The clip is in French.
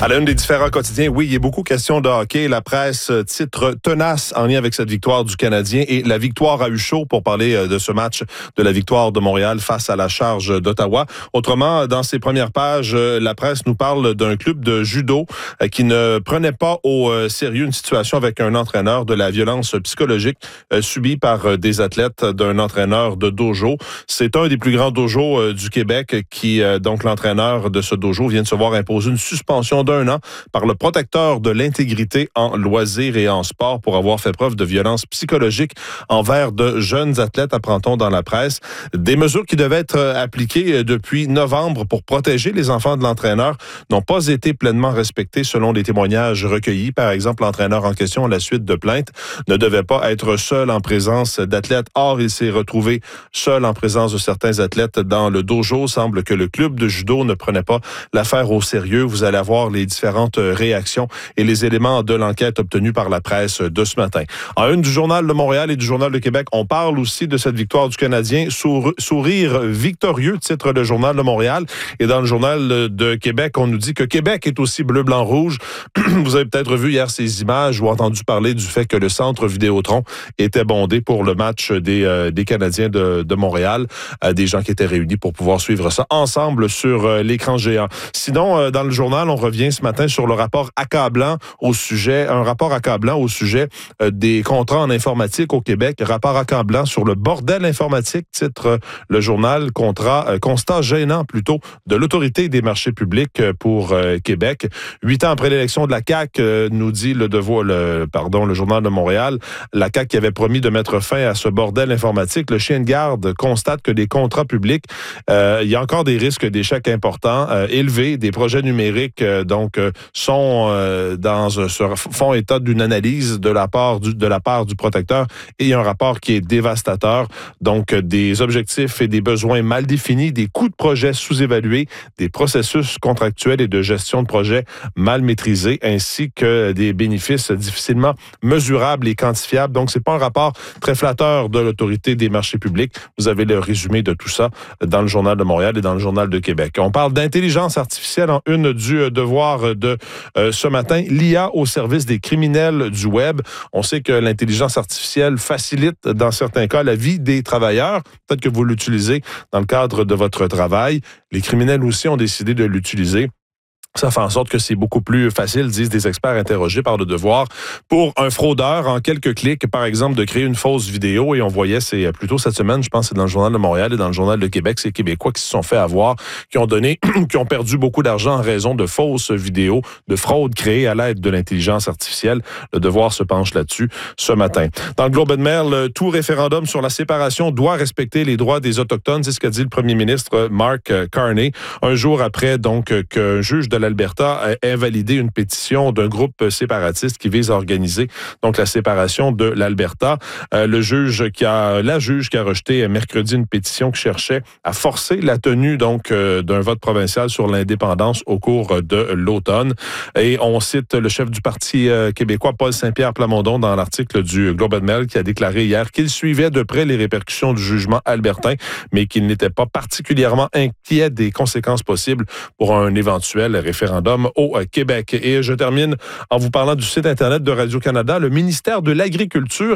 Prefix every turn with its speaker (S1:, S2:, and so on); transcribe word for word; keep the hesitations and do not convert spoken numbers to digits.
S1: À la une des différents quotidiens, oui, il y a beaucoup question de hockey. La presse titre tenace en lien avec cette victoire du Canadien et la victoire a eu chaud pour parler de ce match de la victoire de Montréal face à la Charge d'Ottawa. Autrement, dans ses premières pages, la presse nous parle d'un club de judo qui ne prenait pas au sérieux une situation avec un entraîneur, de la violence psychologique subie par des athlètes d'un entraîneur de dojo. C'est un des plus grands dojos du Québec qui, donc l'entraîneur de ce dojo, vient de se voir imposer une suspension d'un an par le protecteur de l'intégrité en loisirs et en sport pour avoir fait preuve de violence psychologique envers de jeunes athlètes, apprend-on dans la presse. Des mesures qui devaient être appliquées depuis novembre pour protéger les enfants de l'entraîneur n'ont pas été pleinement respectées selon les témoignages recueillis. Par exemple, l'entraîneur en question, à la suite de plaintes, ne devait pas être seul en présence d'athlètes. Or, il s'est retrouvé seul en présence de certains athlètes dans le dojo. Il semble que le club de judo ne prenait pas l'affaire au sérieux. Vous allez avoir les différentes réactions et les éléments de l'enquête obtenus par la presse de ce matin. En une du Journal de Montréal et du Journal de Québec, on parle aussi de cette victoire du Canadien. Sour- sourire victorieux, titre le Journal de Montréal. Et dans le Journal de Québec, on nous dit que Québec est aussi bleu, blanc, rouge. Vous avez peut-être vu hier ces images ou entendu parler du fait que le centre Vidéotron était bondé pour le match des, euh, des Canadiens de, de Montréal. Euh, des gens qui étaient réunis pour pouvoir suivre ça ensemble sur euh, l'écran géant. Sinon, euh, dans le journal, on revient ce matin sur le rapport accablant au sujet, un rapport accablant au sujet euh, des contrats en informatique au Québec. Rapport accablant sur le bordel informatique, titre euh, le journal, contrat, euh, constat gênant plutôt de l'autorité des marchés publics euh, pour euh, Québec. Huit ans après l'élection de la C A Q, euh, nous dit le devoir, le, pardon, le journal de Montréal, la C A Q qui avait promis de mettre fin à ce bordel informatique. Le chien de garde constate que des contrats publics, euh, il y a encore des risques d'échecs importants, euh, élevés, des projets numériques, euh, donc, euh, sont euh, dans ce font état d'une analyse de la part du, de la part du protecteur et un rapport qui est dévastateur. Donc, des objectifs et des besoins mal définis, des coûts de projet sous-évalués, des processus contractuels et de gestion de projet mal maîtrisés, ainsi que des bénéfices difficilement mesurables et quantifiables. Donc, c'est pas un rapport très flatteur de l'autorité des marchés publics. Vous avez le résumé de tout ça dans le Journal de Montréal et dans le Journal de Québec. On parle d'intelligence artificielle en une du devoir de euh, ce matin. L'I A au service des criminels du web. On sait que l'intelligence artificielle facilite, dans certains cas, la vie des travailleurs. Peut-être que vous l'utilisez dans le cadre de votre travail. Les criminels aussi ont décidé de l'utiliser. Ça fait en sorte que c'est beaucoup plus facile, disent des experts interrogés par le devoir, pour un fraudeur, en quelques clics, par exemple, de créer une fausse vidéo. Et on voyait, c'est plutôt cette semaine, je pense, c'est dans le Journal de Montréal et dans le Journal de Québec, ces Québécois qui se sont fait avoir, qui ont donné, qui ont perdu beaucoup d'argent en raison de fausses vidéos, de fraudes créées à l'aide de l'intelligence artificielle. Le devoir se penche là-dessus ce matin. Dans le Globe and Mail, tout référendum sur la séparation doit respecter les droits des Autochtones. C'est ce qu'a dit le premier ministre Mark Carney, un jour après, donc, qu'un juge de l'Alberta a invalidé une pétition d'un groupe séparatiste qui vise à organiser donc la séparation de l'Alberta. Euh, le juge qui a, la juge qui a rejeté mercredi une pétition qui cherchait à forcer la tenue donc euh, d'un vote provincial sur l'indépendance au cours de l'automne. Et on cite le chef du Parti euh, québécois, Paul Saint-Pierre Plamondon, dans l'article du Globe and Mail, qui a déclaré hier qu'il suivait de près les répercussions du jugement albertain, mais qu'il n'était pas particulièrement inquiet des conséquences possibles pour un éventuel référendum au Québec. Et je termine en vous parlant du site Internet de Radio-Canada. Le ministère de l'Agriculture